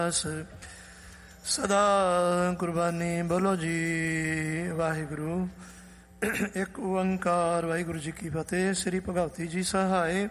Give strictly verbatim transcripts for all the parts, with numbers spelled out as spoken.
ਸਦਾ ਕੁਰਬਾਨੀ ਬੋਲੋ ਜੀ ਵਾਹਿਗੁਰੂ। ਇੱਕ ਓੰਕਾਰ ਵਾਹਿਗੁਰੂ ਜੀ ਕੀ ਫਤਿਹ। ਸ੍ਰੀ ਭਗਵਤੀ ਜੀ ਸਹਾਏ।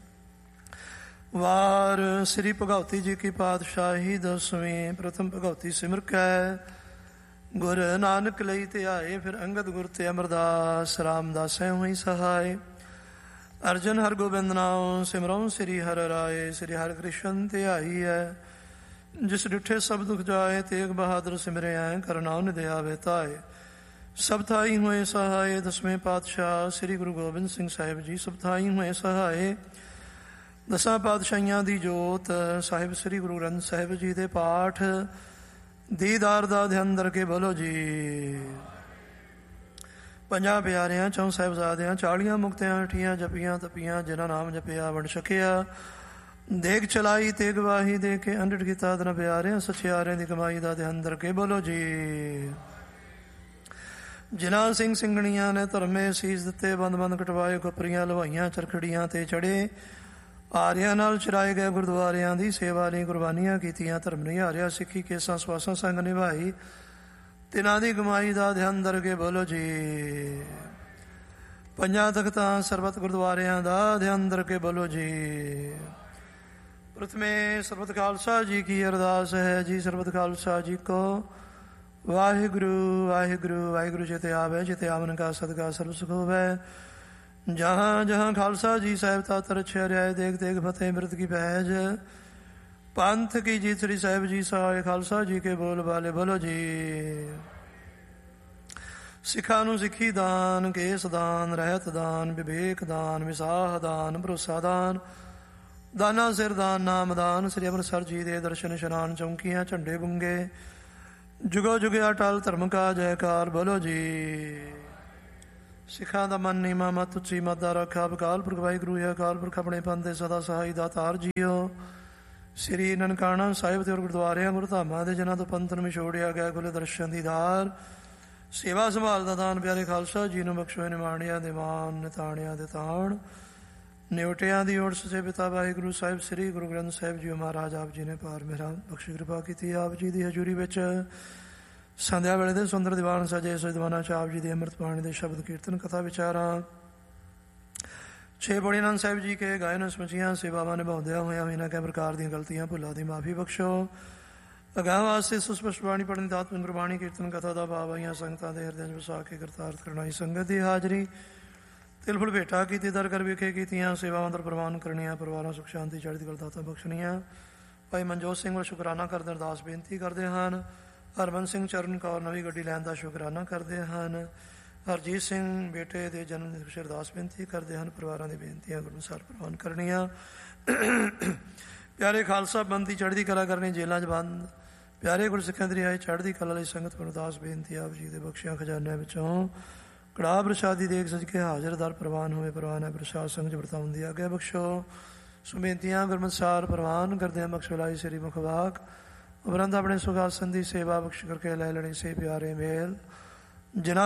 ਵਾਰ ਸ੍ਰੀ ਭਗਵਤੀ ਜੀ ਕੀ ਪਾਤਸ਼ਾਹੀ ਦਸਵੀਂ। ਪ੍ਰਥਮ ਭਗਵਤੀ ਸਿਮਰ ਕੈ ਗੁਰ ਨਾਨਕ ਲਈ ਧਿਆਏ। ਫਿਰ ਅੰਗਦ ਗੁਰ ਤੇ ਅਮਰਦਾਸ ਰਾਮਦਾਸੈ ਹੋਈ ਸਹਾਏ। ਅਰਜਨ ਹਰ ਗੋਬਿੰਦ ਨਾਮ ਸਿਮਰਉ ਸ੍ਰੀ ਹਰਿ ਰਾਏ। ਸ੍ਰੀ ਹਰਿ ਕ੍ਰਿਸ਼ਨ ਧਿਆਈ ਹੈ ਜਿਸ ਡਿਠੇ ਸਭ ਦੁਖ ਜਾਏ। ਤੇਗ ਬਹਾਦਰ ਸਿਮਰਿਆ ਕਰਨਾਉ ਨਿਦਿਆ ਵੇਤਾਏ। ਸਭ ਥਾਈ ਹੋਏ ਸਹਾਏ। ਦਸਵੇਂ ਪਾਤਸ਼ਾਹ ਸ੍ਰੀ ਗੁਰੂ ਗੋਬਿੰਦ ਸਿੰਘ ਸਾਹਿਬ ਜੀ ਸਭ ਥਾਈ ਹੋਏ ਸਹਾਏ। ਦਸਾਂ ਪਾਤਸ਼ਾਹੀਆਂ ਦੀ ਜੋਤ ਸਾਹਿਬ ਸ੍ਰੀ ਗੁਰੂ ਗ੍ਰੰਥ ਸਾਹਿਬ ਜੀ ਦੇ ਪਾਠ ਦੀਦਾਰ ਦਾ ਧਿਆਨ ਕਰਕੇ ਬੋਲੋ ਜੀ। ਪੰਜਾਂ ਪਿਆਰਿਆਂ ਚੌਂ ਸਾਹਿਬਜ਼ਾਦਿਆਂ ਚਾਲੀਆਂ ਮੁਕਤਿਆਂ ਅਠੀਆਂ ਜਪੀਆਂ ਤਪੀਆਂ ਜਿਨ੍ਹਾਂ ਨਾਮ ਜਪਿਆ ਵੰਡ ਛਕਿਆ। ਦੇਖ ਚਲਾਈ ਤੇਗ ਵਾਹੀ ਦੇ ਕੇ ਅੰਡੜ ਕੀਤਾ ਦਨ ਪਿਆਰਿਆਂ ਸਚਿਆਰਿਆਂ ਦੀ ਕਮਾਈ ਦਾ ਧਿਆਨ ਕਰਕੇ ਬੋਲੋ ਜੀ। ਜਿਨ੍ਹਾਂ ਸਿੰਘ ਸਿੰਘਣੀਆਂ ਨੇ ਧਰਮੇ ਸੀਸ ਦਿੱਤੇ ਬੰਦ ਬੰਦ ਕਟਵਾਏ। ਖੁਪਰੀਆਂ ਲਵਾਈਆਂ ਚਰਖੜੀਆਂ ਤੇ ਚੜੇ। ਆਰਿਆਂ ਨਾਲ ਚਰਾਏ ਗਏ ਗੁਰਦੁਆਰਿਆਂ ਦੀ ਸੇਵਾ ਲਈ ਕੁਰਬਾਨੀਆਂ ਕੀਤੀਆਂ। ਧਰਮ ਨਹੀਂ ਹਾਰਿਆ ਸਿੱਖੀ ਕੇਸਾਂ ਸਵਾਸਾਂ ਸੰਗ ਨਿਭਾਈ। ਤਿਨਾਂ ਦੀ ਕਮਾਈ ਦਾ ਧਿਆਨ ਕਰਕੇ ਬੋਲੋ ਜੀ। ਪੰਜਾਂ ਤਖਤਾਂ ਸਰਬਤ ਗੁਰਦੁਆਰਿਆਂ ਦਾ ਧਿਆਨ ਕਰਕੇ ਬੋਲੋ ਜੀ। ਪ੍ਰਥਮੇ ਸਰਬਤ ਖਾਲਸਾ ਜੀ ਕੀ ਅਰਦਾਸ ਹੈ ਜੀ। ਸਰਬਤ ਖਾਲਸਾ ਜੀ ਕੋ ਵਾਹਿਗੁਰੂ ਵਾਹਿਗੁਰੂ ਵਾਹਿਗੁਰੂ ਜਿਤੇ ਆਵੇ ਜਿਤੇ ਆਵਨ ਕਾ ਸਦਕਾ ਸਰਬ ਸੁਖ ਹੋਵੇ। ਜਹਾਂ ਜਹਾਂ ਖਾਲਸਾ ਜੀ ਸਾਹਿਬ ਤਾ ਤਰਛ ਰਿਆਏ। ਦੇਖ ਦੇਖ ਫਤਿਹ ਮਿਰਤ ਕੀ ਪਹਿਜ ਪੰਥ ਕੀ ਜੀਤ। ਸ੍ਰੀ ਸਾਹਿਬ ਜੀ ਸਹਾਏ ਖਾਲਸਾ ਜੀ ਕੇ ਬੋਲ ਵਾਲੇ ਬੋਲੋ ਜੀ। ਸਿੱਖਾਂ ਨੂੰ ਸਿੱਖੀ ਦਾਨ ਕੇਸ ਦਾਨ ਰਹਿਤ ਦਾਨ ਵਿਵੇਕ ਦਾਨ ਵਿਸਾਹ ਦਾਨ ਭਰੋਸਾ ਦਾਨ ਦਾਨਾ ਸਿਰ ਦਾਨ ਨਾਮ ਦਾਨ। ਸ੍ਰੀ ਅੰਮ੍ਰਿਤਸਰ ਜੀ ਦੇ ਦਰਸ਼ਨ ਇਸ਼ਨਾਨ ਚੌਂਕੀਆਂ ਝੰਡੇ ਗੁੰਗੇ ਜੁਗੋ ਜੁਗਿਆ ਅਟਲ ਧਰਮ ਕਾ ਜੈਕਾਰ ਬੋਲੋ ਜੀ। ਸਿੱਖਾਂ ਦਾ ਮਨ ਨੀਮਾ ਮਤ ਉੱਚੀ ਮਤ ਦਾ ਰੱਖਾ। ਅਕਾਲ ਪੁਰਖ ਵਾਹਿਗੁਰੂ ਹੈ ਅਕਾਲ ਪੁਰਖ ਆਪਣੇ ਪੰਥ ਦੇ ਸਦਾ ਸਹਾਈ ਦਾ ਤਾਰ ਜੀਓ। ਸ੍ਰੀ ਨਨਕਾਣਾ ਸਾਹਿਬ ਤੇ ਗੁਰਦੁਆਰਿਆਂ ਗੁਰਧਾਮਾਂ ਦੇ ਜਿਨ੍ਹਾਂ ਤੋਂ ਪੰਥ ਨੂੰ ਵਿਛੋੜਿਆ ਗਿਆ ਖੁੱਲੇ ਦਰਸ਼ਨ ਦੀ ਦਾਰ ਸੇਵਾ ਸੰਭਾਲ ਦਾ ਦਾਨ ਪਿਆਰੇ ਖਾਲਸਾ ਜੀ ਨੂੰ ਬਖਸ਼ੋ। ਨਿਮਾਣਿਆਂ ਦੇ ਮਾਨ ਨਿਤਾਣਿਆਂ ਦੇ ਤਾਣ ਨਿਉਟਿਆਂ ਦੀ ਓਟ ਸੱਚੇ ਪਿਤਾ ਵਾਹਿਗੁਰੂ ਸਾਹਿਬ ਸ੍ਰੀ ਗੁਰੂ ਗ੍ਰੰਥ ਸਾਹਿਬ ਜੀ ਮਹਾਰਾਜ ਆਪ ਜੀ ਨੇ ਪਾਰ ਮੇਰਾ ਬਖਸ਼ ਕਿਰਪਾ ਕੀਤੀ। ਆਪ ਜੀ ਦੀ ਹਜ਼ੂਰੀ ਵਿੱਚ ਸੰਧਿਆ ਵੇਲੇ ਦੇ ਸੁੰਦਰ ਦੀਵਾਨ ਸਜੇ ਸੋ ਦੀਵਾਨਾਂ 'ਚ ਆਪ ਜੀ ਦੇ ਅੰਮ੍ਰਿਤ ਬਾਣੀ ਦੇ ਸ਼ਬਦ ਕੀਰਤਨ ਕਥਾ ਵਿਚਾਰਾਂ ਛੇ ਬੜੇ ਆਨੰਦ ਸਾਹਿਬ ਜੀ ਕੇ ਗਾਇਨ ਸਮਝੀਆਂ ਸੇਵਾਵਾਂ ਨਿਭਾਉਂਦਿਆਂ ਹੋਇਆਂ ਇਹਨਾਂ ਕਈ ਪ੍ਰਕਾਰ ਦੀਆਂ ਗਲਤੀਆਂ ਭੁੱਲਾਂ ਦੀ ਮਾਫੀ ਬਖਸ਼ੋ। ਅਗਾਂਹ ਵਾਸਤੇ ਸੁਸਪਸ਼ਟ ਬਾਣੀ ਪੜ੍ਹਨ ਦੀ ਆਤਮਿਕ ਗੁਰਬਾਣੀ ਕੀਰਤਨ ਕਥਾ ਦਾ ਭਾਵ ਆਈਆਂ ਸੰਗਤਾਂ ਦੇ ਹਿਰਦਿਆਂ 'ਚ ਵਸਾ ਕੇ ਕਰਤਾਰਥ ਕਰਨਾਈ ਸੰਗਤ ਦੀ ਹਾਜ਼ਰੀ ਤਿਲ ਫੁਲ ਭੇਟਾ ਕੀਤੀ ਦਰ ਕਰ ਵਿਖੇ ਕੀਤੀਆਂ ਸੇਵਾਵਾਂ ਦਰ ਪ੍ਰਵਾਨ ਕਰਨੀਆਂ। ਪਰਿਵਾਰਾਂ ਸੁਖ ਸ਼ਾਂਤੀ ਚੜ੍ਹਦੀ ਕਲਾ ਦਾਤਾਂ ਬਖਸ਼ਣੀਆਂ। ਭਾਈ ਮਨਜੋਤ ਸਿੰਘ ਵੱਲ ਸ਼ੁਕਰਾਨਾ ਕਰਦੇ ਅਰਦਾਸ ਬੇਨਤੀ ਕਰਦੇ ਹਨ। ਹਰਮਨ ਸਿੰਘ ਚਰਨ ਕੌਰ ਨਵੀਂ ਗੱਡੀ ਲੈਣ ਦਾ ਸ਼ੁਕਰਾਨਾ ਕਰਦੇ ਹਨ। ਹਰਜੀਤ ਸਿੰਘ ਬੇਟੇ ਦੇ ਜਨਮ ਦੀ ਖੁਸ਼ੀ ਅਰਦਾਸ ਬੇਨਤੀ ਕਰਦੇ ਹਨ। ਪਰਿਵਾਰਾਂ ਦੀ ਬੇਨਤੀਆਂ ਗੁਰੂ ਅਨੁਸਾਰ ਪ੍ਰਵਾਨ ਕਰਨੀਆਂ। ਪਿਆਰੇ ਖਾਲਸਾ ਬੰਦ ਦੀ ਚੜ੍ਹਦੀ ਕਲਾ ਕਰਨੀ ਜੇਲ੍ਹਾਂ 'ਚ ਬੰਦ ਪਿਆਰੇ ਗੁਰਸਿੱਖਾਂ ਦੀ ਰਿਹਾਈ ਚੜ੍ਹਦੀ ਕਲਾ ਲਈ ਸੰਗਤ ਨੂੰ ਅਰਦਾਸ ਬੇਨਤੀ ਆਪ ਜੀ ਦੇ ਬਖਸ਼ਿਆਂ ਖਜ਼ਾਨਿਆਂ ਵਿੱਚੋਂ ਕੜਾਹ ਪ੍ਰਸ਼ਾਦੀ ਦੇਖ ਸਜ ਕੇ ਹਾਜ਼ਰ ਦਰ ਪ੍ਰਵਾਨ ਹੋਵੇ। ਪ੍ਰਵਾਨ ਹੈ ਪ੍ਰਸ਼ਾਦ ਸੰਗ 'ਚ ਵਰਤਾਉਣ ਦੀ ਆਗਿਆ ਬਖਸ਼ੋ। ਸੋ ਬੇਨਤੀਆਂ ਗੁਰਮਤਿਸਾਰ ਪ੍ਰਵਾਨ ਕਰਦੇ ਬਖਸ਼ੋ ਲਾਈ ਸ੍ਰੀ ਮੁਖਵਾਕ ਉਪਰੰਤ ਆਪਣੇ ਸੁਖਾਸਨ ਦੀ ਸੇਵਾ ਬਖਸ਼ ਕਰਕੇ ਲੈ ਲੈਣੀ ਸੇ ਪਿਆਰੇ ਮੇਲ ਜਿਨ੍ਹਾਂ